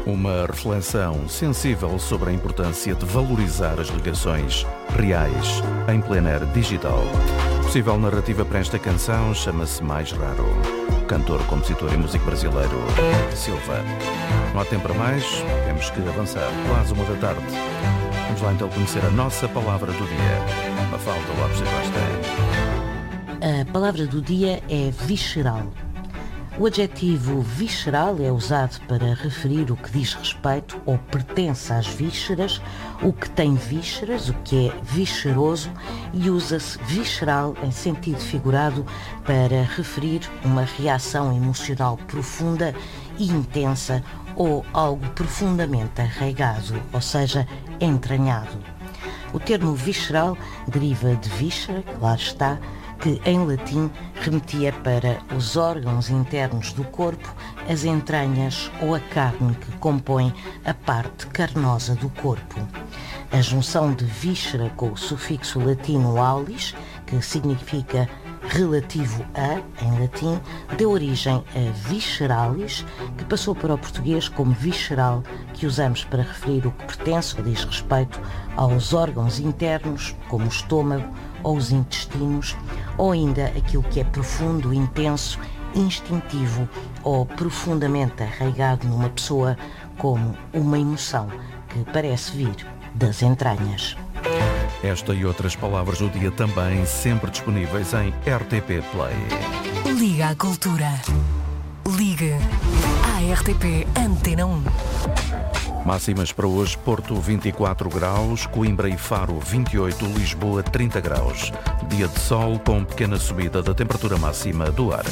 Uma reflexão sensível sobre a importância de valorizar as ligações reais em plena era digital. A possível narrativa para esta canção chama-se Mais Raro. O cantor, compositor e músico brasileiro Silva. Não há tempo para mais, temos que avançar. Quase 1 da tarde. Vamos lá então conhecer a nossa palavra do dia. Mafalda Lopes da Costa. A palavra do dia é visceral. O adjetivo visceral é usado para referir o que diz respeito ou pertence às vísceras, o que tem vísceras, o que é visceroso, e usa-se visceral em sentido figurado para referir uma reação emocional profunda e intensa ou algo profundamente arraigado, ou seja, entranhado. O termo visceral deriva de víscera, claro está, que em latim remetia para os órgãos internos do corpo, as entranhas ou a carne que compõe a parte carnosa do corpo. A junção de víscera com o sufixo latino aulis, que significa relativo a, em latim, deu origem a visceralis, que passou para o português como visceral, que usamos para referir o que pertence ou diz respeito aos órgãos internos, como o estômago ou os intestinos, ou ainda aquilo que é profundo, intenso, instintivo ou profundamente arraigado numa pessoa, como uma emoção que parece vir das entranhas. Esta e outras palavras do dia também sempre disponíveis em RTP Play. Liga à Cultura. Ligue à RTP Antena 1. Máximas para hoje: Porto 24 graus, Coimbra e Faro 28, Lisboa 30 graus. Dia de sol com pequena subida da temperatura máxima do ar.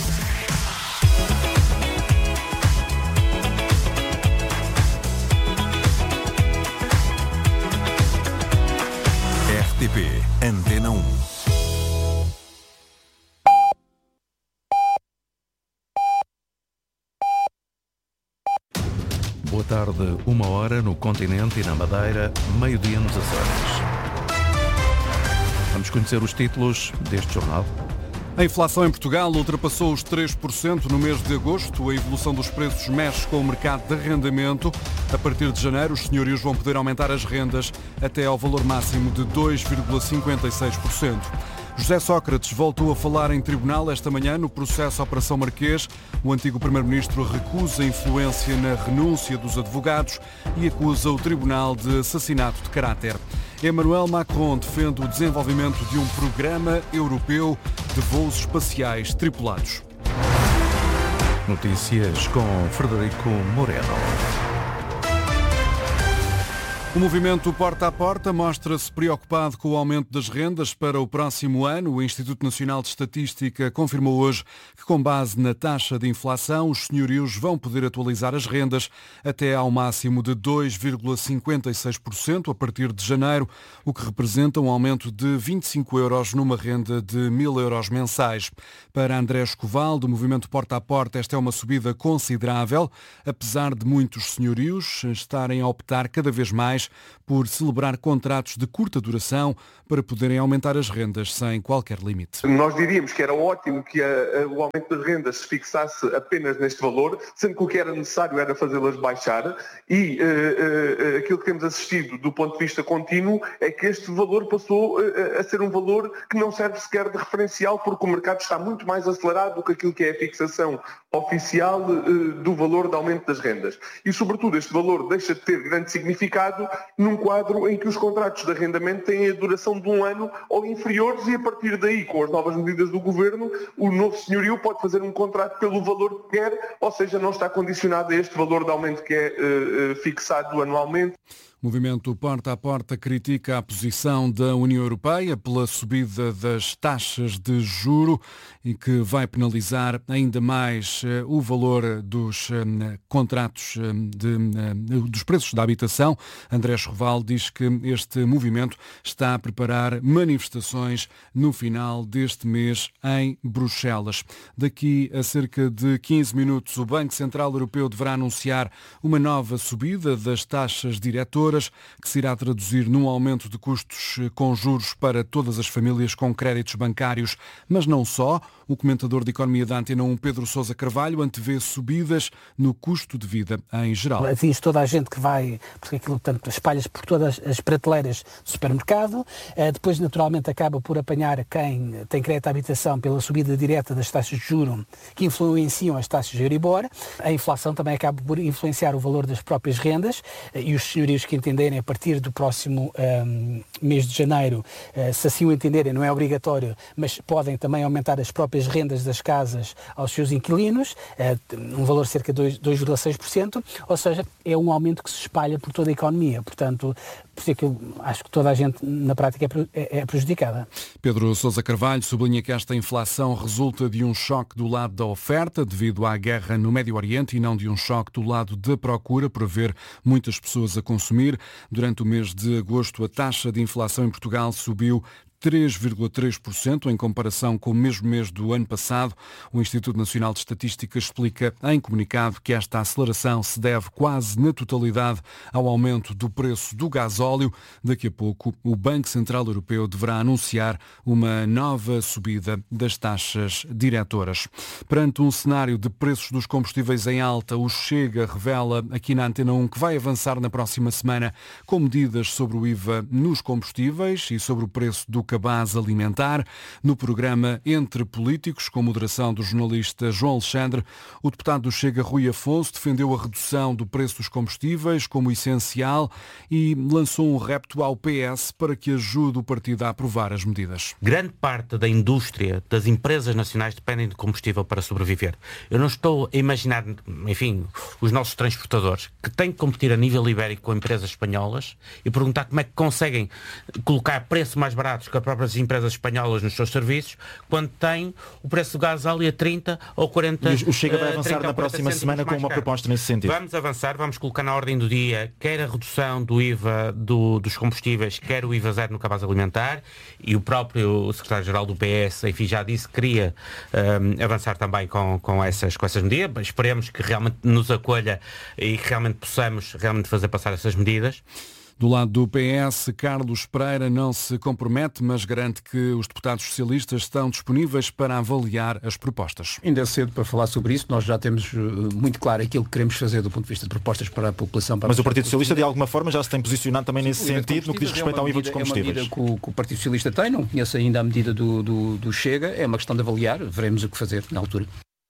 RTP Antena 1. Boa tarde, 1h no continente e na Madeira, meio-dia nos Açores. Vamos conhecer os títulos deste jornal. A inflação em Portugal ultrapassou os 3% no mês de agosto. A evolução dos preços mexe com o mercado de arrendamento. A partir de janeiro, os senhorios vão poder aumentar as rendas até ao valor máximo de 2,56%. José Sócrates voltou a falar em tribunal esta manhã no processo Operação Marquês. O antigo primeiro-ministro recusa influência na renúncia dos advogados e acusa o tribunal de assassinato de caráter. Emmanuel Macron defende o desenvolvimento de um programa europeu de voos espaciais tripulados. Notícias com Frederico Moreno. O movimento Porta a Porta mostra-se preocupado com o aumento das rendas para o próximo ano. O Instituto Nacional de Estatística confirmou hoje que, com base na taxa de inflação, os senhorios vão poder atualizar as rendas até ao máximo de 2,56% a partir de janeiro, o que representa um aumento de 25 euros numa renda de 1.000 euros mensais. Para André Escoval, do movimento Porta a Porta, esta é uma subida considerável, apesar de muitos senhorios estarem a optar cada vez mais por celebrar contratos de curta duração para poderem aumentar as rendas sem qualquer limite. Nós diríamos que era ótimo que o aumento das rendas se fixasse apenas neste valor, sendo que o que era necessário era fazê-las baixar, e aquilo que temos assistido do ponto de vista contínuo é que este valor passou a ser um valor que não serve sequer de referencial, porque o mercado está muito mais acelerado do que aquilo que é a fixação oficial do valor de aumento das rendas. E, sobretudo, este valor deixa de ter grande significado num quadro em que os contratos de arrendamento têm a duração de 1 ano ou inferiores, e a partir daí, com as novas medidas do Governo, o novo senhorio pode fazer um contrato pelo valor que quer, ou seja, não está condicionado a este valor de aumento que é fixado anualmente. O movimento Porta a Porta critica a posição da União Europeia pela subida das taxas de juro e que vai penalizar ainda mais o valor dos contratos dos preços da habitação. André Escoval diz que este movimento está a preparar manifestações no final deste mês em Bruxelas. Daqui a cerca de 15 minutos, o Banco Central Europeu deverá anunciar uma nova subida das taxas diretoras, que se irá traduzir num aumento de custos com juros para todas as famílias com créditos bancários, mas não só. O comentador de economia da Antena 1, Pedro Sousa Carvalho, antevê subidas no custo de vida em geral. Atinge toda a gente que vai, porque aquilo tanto espalha-se por todas as prateleiras do supermercado, depois naturalmente acaba por apanhar quem tem crédito à habitação pela subida direta das taxas de juros que influenciam as taxas de Euribor. A inflação também acaba por influenciar o valor das próprias rendas e os senhorios que entenderem a partir do próximo mês de janeiro, se assim o entenderem, não é obrigatório, mas podem também aumentar as próprias rendas das casas aos seus inquilinos, um valor de cerca de 2,6%, ou seja, é um aumento que se espalha por toda a economia. Portanto, por isso é que eu acho que toda a gente na prática é prejudicada. Pedro Sousa Carvalho sublinha que esta inflação resulta de um choque do lado da oferta devido à guerra no Médio Oriente e não de um choque do lado da procura por haver muitas pessoas a consumir. Durante o mês de agosto, a taxa de inflação em Portugal subiu 3,3% em comparação com o mesmo mês do ano passado. O Instituto Nacional de Estatística explica em comunicado que esta aceleração se deve quase na totalidade ao aumento do preço do gasóleo. Daqui a pouco, o Banco Central Europeu deverá anunciar uma nova subida das taxas diretoras. Perante um cenário de preços dos combustíveis em alta, o Chega revela aqui na Antena 1 que vai avançar na próxima semana com medidas sobre o IVA nos combustíveis e sobre o preço do cabaz alimentar. No programa Entre Políticos, com moderação do jornalista João Alexandre, o deputado do Chega, Rui Afonso, defendeu a redução do preço dos combustíveis como essencial e lançou um repto ao PS para que ajude o partido a aprovar as medidas. Grande parte da indústria, das empresas nacionais dependem de combustível para sobreviver. Eu não estou a imaginar, enfim, os nossos transportadores que têm que competir a nível ibérico com empresas espanholas e perguntar como é que conseguem colocar preços mais baratos que as próprias empresas espanholas nos seus serviços, quando tem o preço do gasóleo a 30 ou 40 centavos. O Chega vai avançar na próxima semana com uma proposta nesse sentido. Vamos avançar, vamos colocar na ordem do dia quer a redução do IVA dos combustíveis, quer o IVA zero no cabaz alimentar, e o próprio secretário-geral do PS, enfim, já disse que queria avançar também com essas medidas. Esperemos que realmente nos acolha e que realmente possamos realmente fazer passar essas medidas. Do lado do PS, Carlos Pereira não se compromete, mas garante que os deputados socialistas estão disponíveis para avaliar as propostas. Ainda é cedo para falar sobre isso, nós já temos muito claro aquilo que queremos fazer do ponto de vista de propostas para a população. Mas o Partido Socialista, de alguma forma, já se tem posicionado também nesse sentido, no que diz respeito ao IVA dos combustíveis. É uma medida que o Partido Socialista tem, não conheço ainda a medida do Chega, é uma questão de avaliar, veremos o que fazer na altura.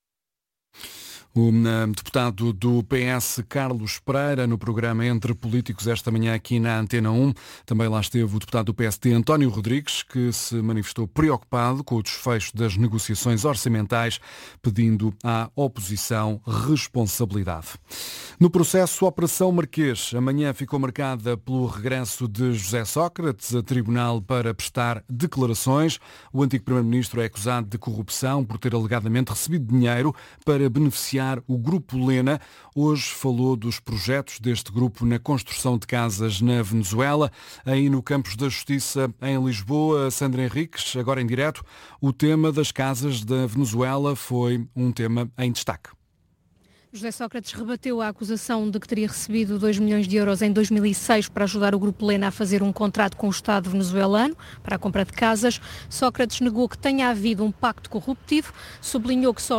O deputado do PS, Carlos Pereira, no programa Entre Políticos esta manhã aqui na Antena 1. Também lá esteve o deputado do PSD, António Rodrigues, que se manifestou preocupado com o desfecho das negociações orçamentais, pedindo à oposição responsabilidade. No processo Operação Marquês, amanhã ficou marcada pelo regresso de José Sócrates a tribunal para prestar declarações. O antigo primeiro-ministro é acusado de corrupção por ter alegadamente recebido dinheiro para beneficiar o Grupo Lena. Hoje falou dos projetos deste grupo na construção de casas na Venezuela. Aí no Campos da Justiça, em Lisboa, Sandra Henriques, agora em direto, o tema das casas da Venezuela foi um tema em destaque. José Sócrates rebateu a acusação de que teria recebido 2 milhões de euros em 2006 para ajudar o Grupo Lena a fazer um contrato com o Estado venezuelano para a compra de casas. Sócrates negou que tenha havido um pacto corruptivo, sublinhou que só